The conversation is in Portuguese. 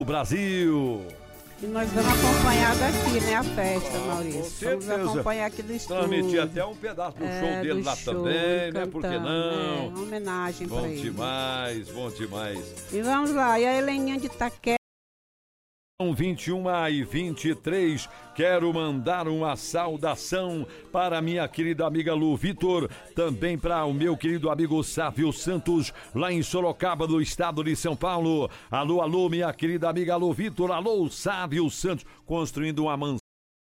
Brasil. E nós vamos acompanhar daqui, né, a festa, Maurício. Com certeza. Vamos acompanhar aqui do estúdio. Transmitir até um pedaço do show dele lá show, também, né? cantando, Por que não? Uma homenagem pra ele. Bom demais. E vamos lá, e a Heleninha de Itaquera. 21h23, quero mandar uma saudação para minha querida amiga Lu Vitor, também para o meu querido amigo Sávio Santos, lá em Sorocaba, do estado de São Paulo. Alô, minha querida amiga Lu Vitor, alô, Sávio Santos, construindo uma mansão